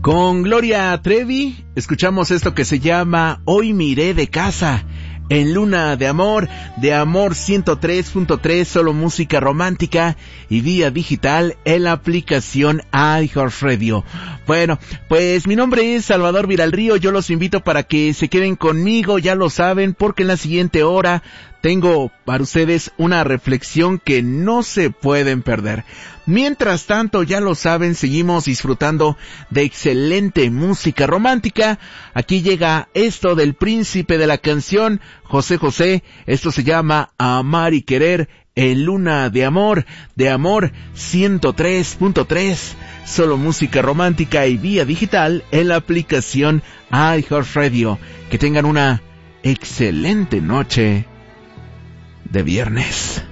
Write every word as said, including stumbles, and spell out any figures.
Con Gloria Trevi escuchamos esto que se llama Hoy me iré de casa, en Luna de Amor, de Amor ciento tres punto tres, solo música romántica y vía digital en la aplicación iHeartRadio. Bueno, pues mi nombre es Salvador Viralrío, yo los invito para que se queden conmigo, ya lo saben, porque en la siguiente hora tengo para ustedes una reflexión que no se pueden perder. Mientras tanto, ya lo saben, seguimos disfrutando de excelente música romántica. Aquí llega esto del príncipe de la canción, José José. Esto se llama Amar y Querer en Luna de Amor, de Amor ciento tres punto tres. Solo música romántica y vía digital en la aplicación iHeartRadio. Que tengan una excelente noche de viernes.